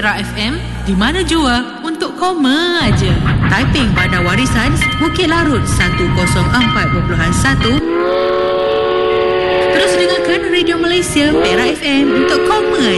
Perak FM, di mana jua untuk koma aja. Typing Bandar Warisan, Bukit Larut 104.1. Terus dengarkan Radio Malaysia Perak FM untuk koma